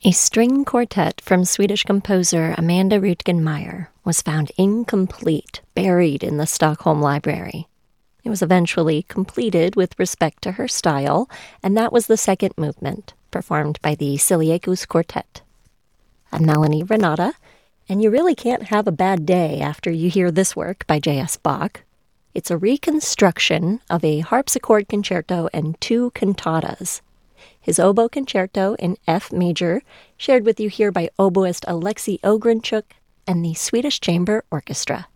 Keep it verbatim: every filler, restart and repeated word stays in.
A string quartet from Swedish composer Amanda Rutgen-Meyer was found incomplete, buried in the Stockholm Library. It was eventually completed with respect to her style, and that was the second movement, performed by the Siliecus Quartet. I'm Melanie Renata, and you really can't have a bad day after you hear this work by J S. Bach. It's a reconstruction of a harpsichord concerto and two cantatas. His oboe concerto in F major, shared with you here by oboist Alexei Ogrenchuk and the Swedish Chamber Orchestra.